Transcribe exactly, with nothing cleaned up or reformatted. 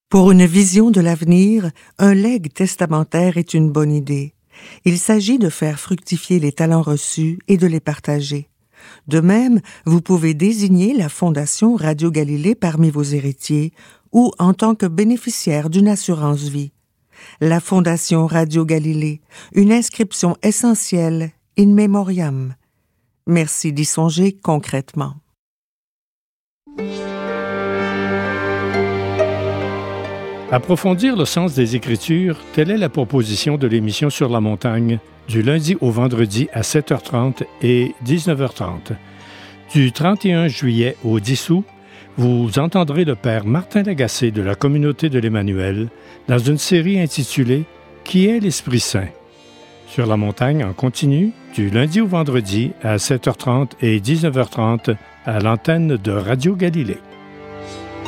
Pour une vision de l'avenir, un legs testamentaire est une bonne idée. Il s'agit de faire fructifier les talents reçus et de les partager. De même, vous pouvez désigner la Fondation Radio Galilée parmi vos héritiers ou en tant que bénéficiaire d'une assurance vie. La Fondation Radio Galilée, une inscription essentielle in memoriam. Merci d'y songer concrètement. Approfondir le sens des Écritures, telle est la proposition de l'émission Sur la montagne, du lundi au vendredi à sept heures trente et dix-neuf heures trente. Du trente et un juillet au dix août, vous entendrez le père Martin Lagacé de la communauté de l'Emmanuel dans une série intitulée « Qui est l'Esprit Saint ?» Sur la montagne en continu, du lundi au vendredi à sept heures trente et dix-neuf heures trente à l'antenne de Radio Galilée.